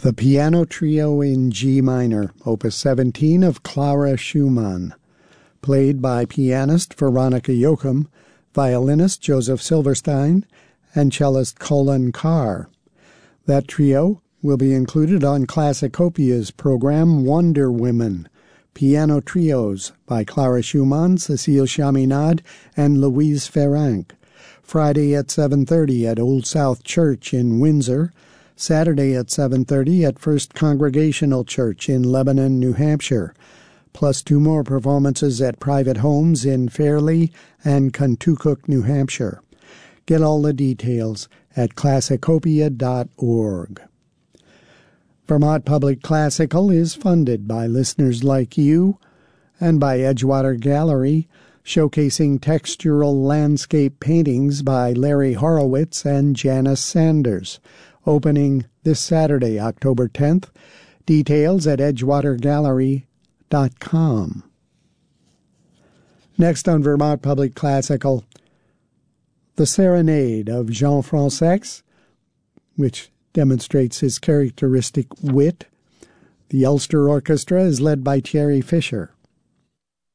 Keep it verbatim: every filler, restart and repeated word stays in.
The Piano Trio in G minor, opus seventeen of Clara Schumann, played by pianist Veronica Joachim, violinist Joseph Silverstein, and cellist Colin Carr. That trio will be included on Classicopia's program Wonder Women, Piano Trios by Clara Schumann, Cécile Chaminade, and Louise Ferranc, Friday at seven thirty at Old South Church in Windsor, Saturday at seven thirty at First Congregational Church in Lebanon, New Hampshire, plus two more performances at private homes in Fairleigh and Contoocook, New Hampshire. Get all the details at classicopia dot org. Vermont Public Classical is funded by listeners like you and by Edgewater Gallery, showcasing textural landscape paintings by Larry Horowitz and Janice Sanders, opening this Saturday, October tenth. Details at edgewater gallery dot com. Next on Vermont Public Classical, the Serenade of Jean Fransex, which demonstrates his characteristic wit. The Ulster Orchestra is led by Thierry Fisher.